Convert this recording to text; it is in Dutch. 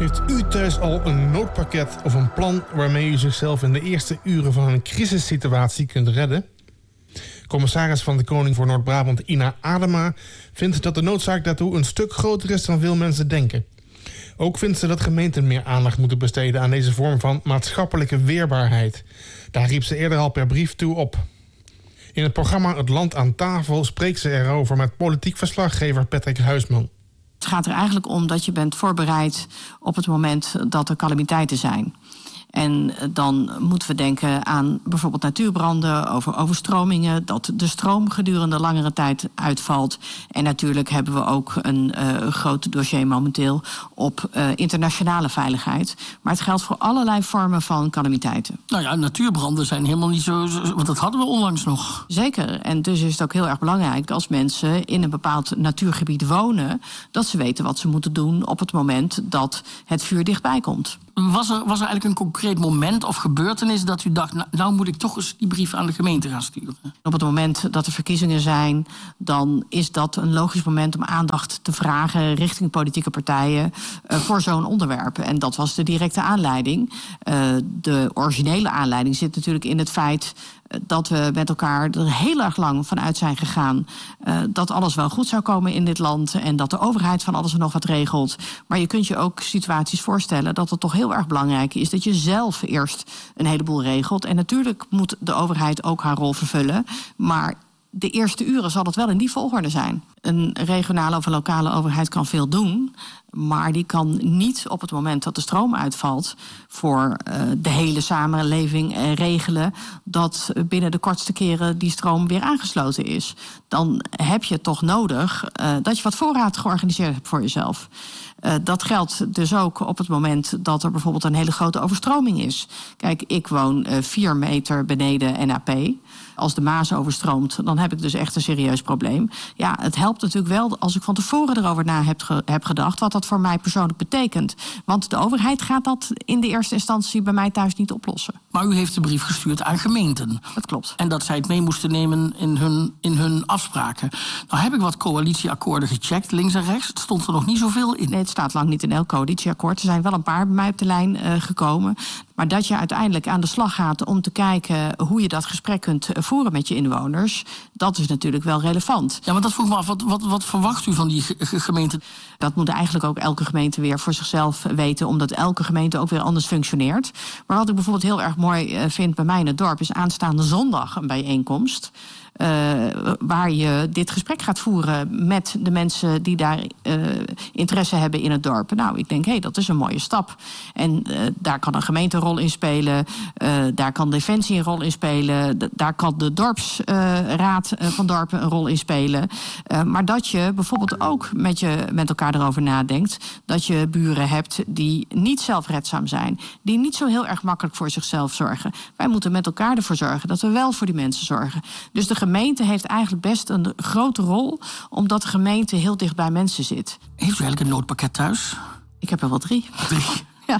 Heeft u thuis al een noodpakket of een plan waarmee u zichzelf in de eerste uren van een crisissituatie kunt redden? Commissaris van de Koning voor Noord-Brabant Ina Adema vindt dat de noodzaak daartoe een stuk groter is dan veel mensen denken. Ook vindt ze dat gemeenten meer aandacht moeten besteden aan deze vorm van maatschappelijke weerbaarheid. Daar riep ze eerder al per brief toe op. In het programma Het Land aan tafel spreekt ze erover met politiek verslaggever Patrick Huisman. Het gaat er eigenlijk om dat je bent voorbereid op het moment dat er calamiteiten zijn. En dan moeten we denken aan bijvoorbeeld natuurbranden, over overstromingen, dat de stroom gedurende langere tijd uitvalt. En natuurlijk hebben we ook een groot dossier momenteel op internationale veiligheid. Maar het geldt voor allerlei vormen van calamiteiten. Nou ja, natuurbranden zijn helemaal niet zo, want dat hadden we onlangs nog. Zeker. En dus is het ook heel erg belangrijk als mensen in een bepaald natuurgebied wonen, dat ze weten wat ze moeten doen op het moment dat het vuur dichtbij komt. Was er eigenlijk een concreet moment of gebeurtenis dat u dacht, nou moet ik toch eens die brief aan de gemeente gaan sturen? Op het moment dat er verkiezingen zijn, dan is dat een logisch moment om aandacht te vragen richting politieke partijen voor zo'n onderwerp. En dat was de directe aanleiding. De originele aanleiding zit natuurlijk in het feit dat we met elkaar er heel erg lang vanuit zijn gegaan dat alles wel goed zou komen in dit land en dat de overheid van alles en nog wat regelt. Maar je kunt je ook situaties voorstellen dat het toch heel erg belangrijk is dat je zelf eerst een heleboel regelt. En natuurlijk moet de overheid ook haar rol vervullen, maar de eerste uren zal het wel in die volgorde zijn. Een regionale of een lokale overheid kan veel doen, maar die kan niet op het moment dat de stroom uitvalt voor de hele samenleving regelen dat binnen de kortste keren die stroom weer aangesloten is. Dan heb je toch nodig dat je wat voorraad georganiseerd hebt voor jezelf. Dat geldt dus ook op het moment dat er bijvoorbeeld een hele grote overstroming is. Kijk, ik woon 4 meter beneden NAP. Als de Maas overstroomt, dan heb ik dus echt een serieus probleem. Ja, het helpt natuurlijk wel als ik van tevoren erover na heb gedacht wat dat voor mij persoonlijk betekent. Want de overheid gaat dat in de eerste instantie bij mij thuis niet oplossen. Maar u heeft de brief gestuurd aan gemeenten. Dat klopt. En dat zij het mee moesten nemen in hun afspraken. Nou heb ik wat coalitieakkoorden gecheckt, links en rechts. Het stond er nog niet zoveel in. Nee, het staat lang niet in elk coalitieakkoord. Er zijn wel een paar bij mij op de lijn gekomen. Maar dat je uiteindelijk aan de slag gaat om te kijken hoe je dat gesprek kunt voeren met je inwoners, dat is natuurlijk wel relevant. Ja, maar dat vroeg me af. Wat verwacht u van die gemeente? Dat moet eigenlijk ook elke gemeente weer voor zichzelf weten, omdat elke gemeente ook weer anders functioneert. Maar wat ik bijvoorbeeld heel erg mooi vind bij mij in het dorp is aanstaande zondag een bijeenkomst. Waar je dit gesprek gaat voeren met de mensen die daar interesse hebben in het dorp. Nou, ik denk, dat is een mooie stap. En daar kan een gemeente een rol in spelen. Daar kan Defensie een rol in spelen. Daar kan de dorpsraad van dorpen een rol in spelen. Maar dat je bijvoorbeeld ook met elkaar erover nadenkt dat je buren hebt die niet zelfredzaam zijn. Die niet zo heel erg makkelijk voor zichzelf zorgen. Wij moeten met elkaar ervoor zorgen dat we wel voor die mensen zorgen. Dus de gemeente heeft eigenlijk best een grote rol, omdat de gemeente heel dicht bij mensen zit. Heeft u eigenlijk een noodpakket thuis? Ik heb er wel 3. 3?